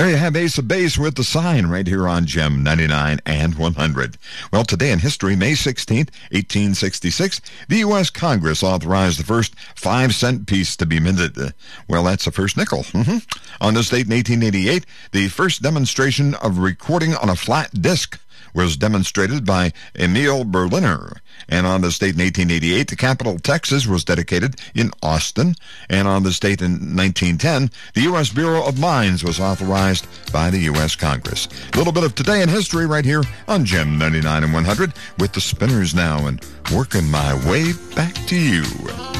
There you have Ace of Base with the sign right here on Gem 99 and 100. Well, today in history, May 16th, 1866, the U.S. Congress authorized the first 5-cent piece to be minted. Well, that's the first nickel. On this date in 1888, the first demonstration of recording on a flat disc was demonstrated by Emil Berliner. And on this date in 1888, the capital of Texas was dedicated in Austin. And on this date in 1910, the U.S. Bureau of Mines was authorized by the U.S. Congress. A little bit of today in history right here on Gem 99 and 100 with the spinners now, and working my way back to you.